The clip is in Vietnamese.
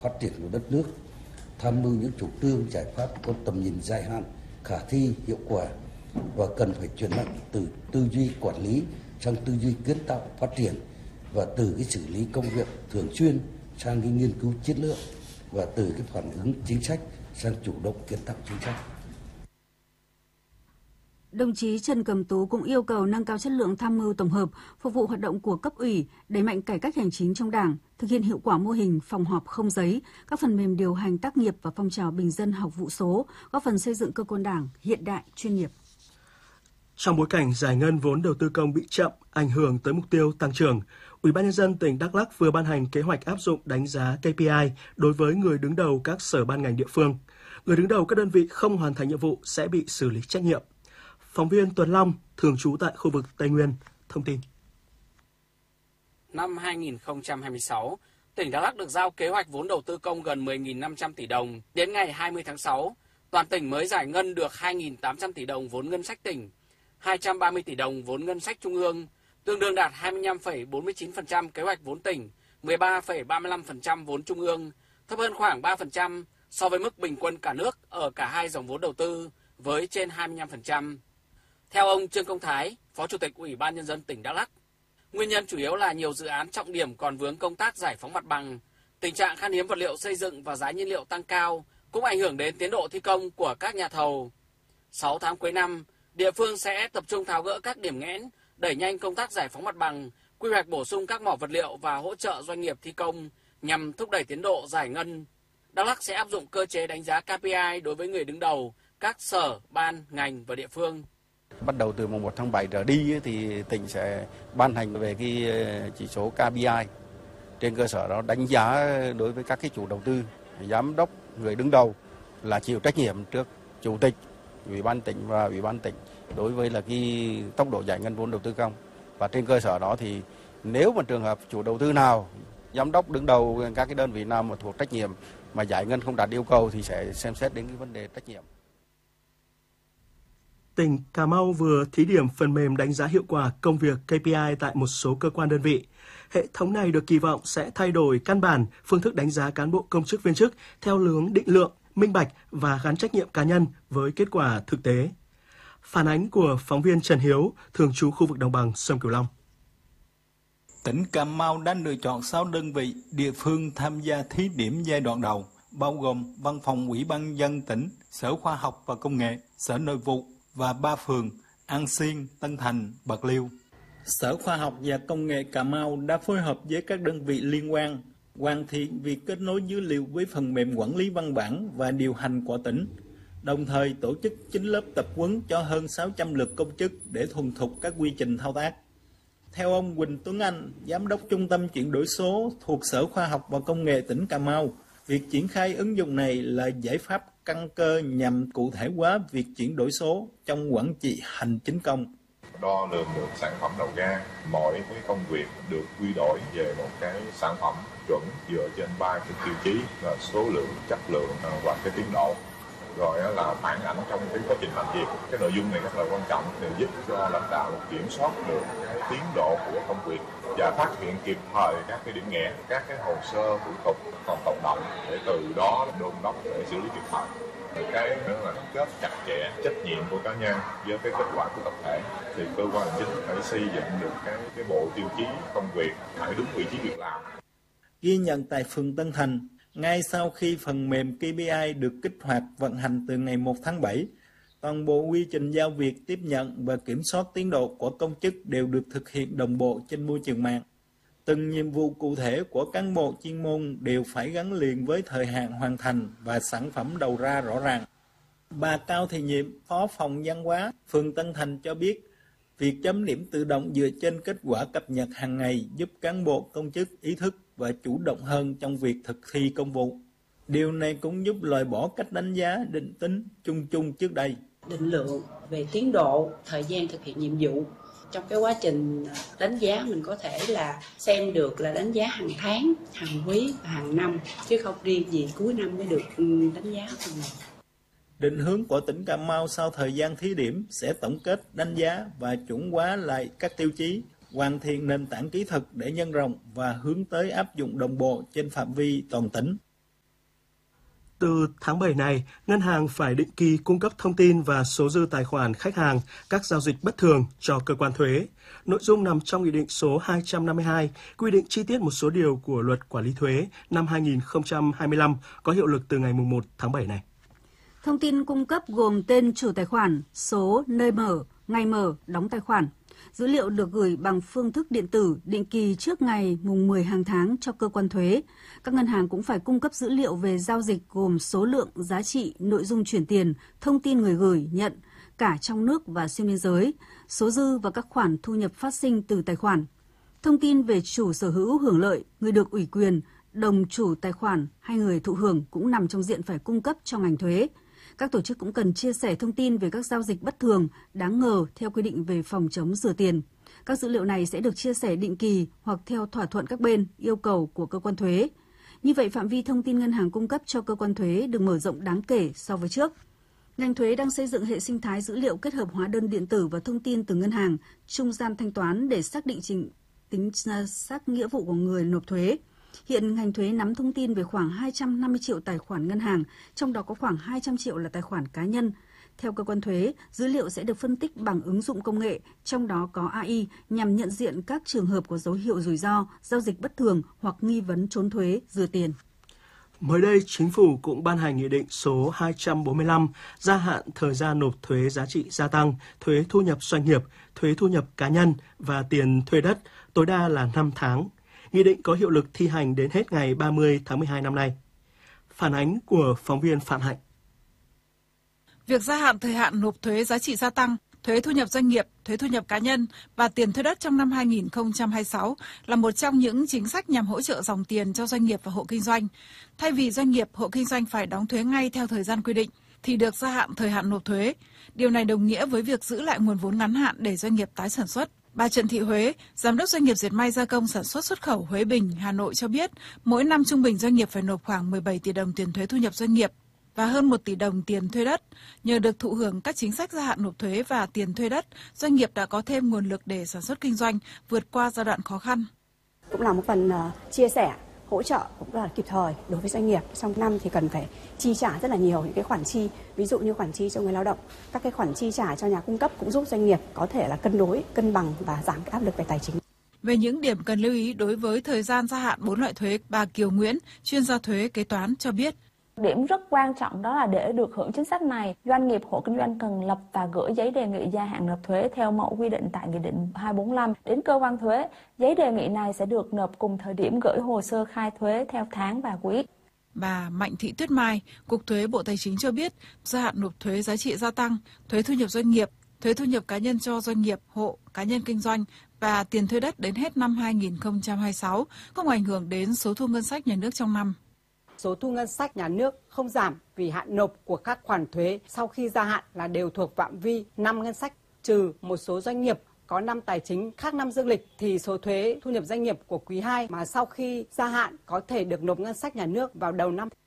phát triển của đất nước, tham mưu những chủ trương giải pháp có tầm nhìn dài hạn, khả thi, hiệu quả và cần phải chuyển mạnh từ tư duy quản lý sang tư duy kiến tạo phát triển, và từ cái xử lý công việc thường xuyên sang cái nghiên cứu chiến lược, và từ cái phản ứng chính sách sang chủ động kiến tạo chính sách. Đồng chí Trần Cẩm Tú cũng yêu cầu nâng cao chất lượng tham mưu tổng hợp, phục vụ hoạt động của cấp ủy, đẩy mạnh cải cách hành chính trong Đảng, thực hiện hiệu quả mô hình phòng họp không giấy, các phần mềm điều hành tác nghiệp và phong trào bình dân học vụ số, góp phần xây dựng cơ quan Đảng hiện đại, chuyên nghiệp. Trong bối cảnh giải ngân vốn đầu tư công bị chậm, ảnh hưởng tới mục tiêu tăng trưởng, Ủy ban nhân dân tỉnh Đắk Lắk vừa ban hành kế hoạch áp dụng đánh giá KPI đối với người đứng đầu các sở ban ngành địa phương. Người đứng đầu các đơn vị không hoàn thành nhiệm vụ sẽ bị xử lý trách nhiệm. Phóng viên Tuấn Long, thường trú tại khu vực Tây Nguyên, thông tin. Năm 2026, tỉnh Đắk Lắk được giao kế hoạch vốn đầu tư công gần 10.500 tỷ đồng. Đến ngày 20 tháng 6, toàn tỉnh mới giải ngân được 2.800 tỷ đồng vốn ngân sách tỉnh, 230 tỷ đồng vốn ngân sách trung ương, tương đương đạt 25,49% kế hoạch vốn tỉnh, 13,35% vốn trung ương, thấp hơn khoảng 3% so với mức bình quân cả nước ở cả hai dòng vốn đầu tư với trên 25%. Theo ông Trương Công Thái, Phó Chủ tịch Ủy ban nhân dân tỉnh Đắk Lắk, nguyên nhân chủ yếu là nhiều dự án trọng điểm còn vướng công tác giải phóng mặt bằng, tình trạng khan hiếm vật liệu xây dựng và giá nhiên liệu tăng cao cũng ảnh hưởng đến tiến độ thi công của các nhà thầu. 6 tháng cuối năm, địa phương sẽ tập trung tháo gỡ các điểm nghẽn, đẩy nhanh công tác giải phóng mặt bằng, quy hoạch bổ sung các mỏ vật liệu và hỗ trợ doanh nghiệp thi công nhằm thúc đẩy tiến độ giải ngân. Đắk Lắk sẽ áp dụng cơ chế đánh giá KPI đối với người đứng đầu các sở, ban, ngành và địa phương. Bắt đầu từ mùng 1 tháng 7 trở đi thì tỉnh sẽ ban hành về cái chỉ số KPI. Trên cơ sở đó đánh giá đối với các cái chủ đầu tư, giám đốc, người đứng đầu là chịu trách nhiệm trước chủ tịch, ủy ban tỉnh và ủy ban tỉnh đối với là cái tốc độ giải ngân vốn đầu tư công. Và trên cơ sở đó thì nếu mà trường hợp chủ đầu tư nào, giám đốc đứng đầu các cái đơn vị nào mà thuộc trách nhiệm mà giải ngân không đạt yêu cầu thì sẽ xem xét đến cái vấn đề trách nhiệm. Tỉnh Cà Mau vừa thí điểm phần mềm đánh giá hiệu quả công việc KPI tại một số cơ quan đơn vị. Hệ thống này được kỳ vọng sẽ thay đổi căn bản phương thức đánh giá cán bộ công chức viên chức theo hướng định lượng, minh bạch và gắn trách nhiệm cá nhân với kết quả thực tế. Phản ánh của phóng viên Trần Hiếu, thường trú khu vực đồng bằng sông Cửu Long. Tỉnh Cà Mau đã lựa chọn 6 đơn vị địa phương tham gia thí điểm giai đoạn đầu, bao gồm Văn phòng Ủy ban nhân dân tỉnh, Sở Khoa học và Công nghệ, Sở Nội vụ và 3 phường An Xuyên, Tân Thành, Bạc Liêu. Sở Khoa học và Công nghệ Cà Mau đã phối hợp với các đơn vị liên quan, hoàn thiện việc kết nối dữ liệu với phần mềm quản lý văn bản và điều hành của tỉnh, đồng thời tổ chức 9 lớp tập huấn cho hơn 600 lượt công chức để thuần thục các quy trình thao tác. Theo ông Huỳnh Tuấn Anh, Giám đốc Trung tâm Chuyển đổi số thuộc Sở Khoa học và Công nghệ tỉnh Cà Mau, việc triển khai ứng dụng này là giải pháp căn cơ nhằm cụ thể hóa việc chuyển đổi số trong quản trị hành chính công. Đo lường được sản phẩm đầu ra, mọi cái công việc được quy đổi về một cái sản phẩm chuẩn dựa trên 3 cái tiêu chí là số lượng, chất lượng và cái tiến độ. Rồi là phản ảnh trong cái quá trình làm việc. Cái nội dung này rất là quan trọng để giúp cho lãnh đạo kiểm soát được cái tiến độ của công việc và phát hiện kịp thời các cái điểm nghẽn, các cái hồ sơ thủ tục còn tồn đọng để từ đó đôn đốc để xử lý kịp thời. Cái nữa là gắn kết chặt chẽ trách nhiệm của cá nhân với cái kết quả của tập thể, thì cơ quan hành chính phải xây dựng được cái bộ tiêu chí công việc phải đúng vị trí việc làm. Ghi nhận tại phường Tân Thành, ngay sau khi phần mềm KPI được kích hoạt vận hành từ ngày 1 tháng 7, toàn bộ quy trình giao việc tiếp nhận và kiểm soát tiến độ của công chức đều được thực hiện đồng bộ trên môi trường mạng. Từng nhiệm vụ cụ thể của cán bộ chuyên môn đều phải gắn liền với thời hạn hoàn thành và sản phẩm đầu ra rõ ràng. Bà Cao Thị Nhiệm, Phó phòng văn hóa, phường Tân Thành cho biết, việc chấm điểm tự động dựa trên kết quả cập nhật hàng ngày giúp cán bộ công chức ý thức và chủ động hơn trong việc thực thi công vụ. Điều này cũng giúp loại bỏ cách đánh giá định tính chung trước đây. Định lượng về tiến độ, thời gian thực hiện nhiệm vụ. Trong cái quá trình đánh giá mình có thể là xem được là đánh giá hàng tháng, hàng quý và hàng năm, chứ không riêng gì cuối năm mới được đánh giá phần này. Định hướng của tỉnh Cà Mau sau thời gian thí điểm sẽ tổng kết đánh giá và chuẩn hóa lại các tiêu chí, hoàn thiện nền tảng kỹ thuật để nhân rộng và hướng tới áp dụng đồng bộ trên phạm vi toàn tỉnh. Từ tháng 7 này, ngân hàng phải định kỳ cung cấp thông tin và số dư tài khoản khách hàng các giao dịch bất thường cho cơ quan thuế. Nội dung nằm trong Nghị định số 252 quy định chi tiết một số điều của Luật Quản lý thuế năm 2025 có hiệu lực từ ngày 1 tháng 7 này. Thông tin cung cấp gồm tên chủ tài khoản, số, nơi mở, ngày mở, đóng tài khoản. Dữ liệu được gửi bằng phương thức điện tử định kỳ trước ngày mùng 10 hàng tháng cho cơ quan thuế. Các ngân hàng cũng phải cung cấp dữ liệu về giao dịch gồm số lượng, giá trị, nội dung chuyển tiền, thông tin người gửi, nhận, cả trong nước và xuyên biên giới, số dư và các khoản thu nhập phát sinh từ tài khoản. Thông tin về chủ sở hữu hưởng lợi, người được ủy quyền, đồng chủ tài khoản hay người thụ hưởng cũng nằm trong diện phải cung cấp cho ngành thuế. Các tổ chức cũng cần chia sẻ thông tin về các giao dịch bất thường, đáng ngờ theo quy định về phòng chống rửa tiền. Các dữ liệu này sẽ được chia sẻ định kỳ hoặc theo thỏa thuận các bên, yêu cầu của cơ quan thuế. Như vậy, phạm vi thông tin ngân hàng cung cấp cho cơ quan thuế được mở rộng đáng kể so với trước. Ngành thuế đang xây dựng hệ sinh thái dữ liệu kết hợp hóa đơn điện tử và thông tin từ ngân hàng, trung gian thanh toán để xác định tính xác nghĩa vụ của người nộp thuế. Hiện ngành thuế nắm thông tin về khoảng 250 triệu tài khoản ngân hàng, trong đó có khoảng 200 triệu là tài khoản cá nhân. Theo cơ quan thuế, dữ liệu sẽ được phân tích bằng ứng dụng công nghệ, trong đó có AI, nhằm nhận diện các trường hợp có dấu hiệu rủi ro, giao dịch bất thường hoặc nghi vấn trốn thuế, rửa tiền. Mới đây, Chính phủ cũng ban hành Nghị định số 245 gia hạn thời gian nộp thuế giá trị gia tăng, thuế thu nhập doanh nghiệp, thuế thu nhập cá nhân và tiền thuê đất tối đa là 5 tháng. Nghị định có hiệu lực thi hành đến hết ngày 30 tháng 12 năm nay. Phản ánh của phóng viên Phạm Hạnh. Việc gia hạn thời hạn nộp thuế giá trị gia tăng, thuế thu nhập doanh nghiệp, thuế thu nhập cá nhân và tiền thuê đất trong năm 2026 là một trong những chính sách nhằm hỗ trợ dòng tiền cho doanh nghiệp và hộ kinh doanh. Thay vì doanh nghiệp, hộ kinh doanh phải đóng thuế ngay theo thời gian quy định, thì được gia hạn thời hạn nộp thuế. Điều này đồng nghĩa với việc giữ lại nguồn vốn ngắn hạn để doanh nghiệp tái sản xuất. Bà Trần Thị Huế, Giám đốc doanh nghiệp dệt may gia công sản xuất xuất khẩu Huế Bình, Hà Nội cho biết, mỗi năm trung bình doanh nghiệp phải nộp khoảng 17 tỷ đồng tiền thuế thu nhập doanh nghiệp và hơn 1 tỷ đồng tiền thuê đất. Nhờ được thụ hưởng các chính sách gia hạn nộp thuế và tiền thuê đất, doanh nghiệp đã có thêm nguồn lực để sản xuất kinh doanh, vượt qua giai đoạn khó khăn. Cũng là một phần chia sẻ, hỗ trợ cũng là kịp thời đối với doanh nghiệp. Trong năm thì cần phải chi trả rất là nhiều những cái khoản chi, ví dụ như khoản chi cho người lao động, các cái khoản chi trả cho nhà cung cấp cũng giúp doanh nghiệp có thể là cân đối, cân bằng và giảm áp lực về tài chính. Về những điểm cần lưu ý đối với thời gian gia hạn 4 loại thuế, bà Kiều Nguyễn, chuyên gia thuế kế toán cho biết. Điểm rất quan trọng đó là để được hưởng chính sách này, doanh nghiệp hộ kinh doanh cần lập và gửi giấy đề nghị gia hạn nộp thuế theo mẫu quy định tại Nghị định 245 đến cơ quan thuế. Giấy đề nghị này sẽ được nộp cùng thời điểm gửi hồ sơ khai thuế theo tháng và quý. Bà Mạnh Thị Tuyết Mai, Cục Thuế Bộ Tài chính cho biết, gia hạn nộp thuế giá trị gia tăng, thuế thu nhập doanh nghiệp, thuế thu nhập cá nhân cho doanh nghiệp, hộ, cá nhân kinh doanh và tiền thuê đất đến hết năm 2026 không ảnh hưởng đến số thu ngân sách nhà nước trong năm. Số thu ngân sách nhà nước không giảm vì hạn nộp của các khoản thuế sau khi gia hạn là đều thuộc phạm vi năm ngân sách, trừ một số doanh nghiệp có năm tài chính khác năm dương lịch thì số thuế thu nhập doanh nghiệp của quý 2 mà sau khi gia hạn có thể được nộp ngân sách nhà nước vào đầu năm.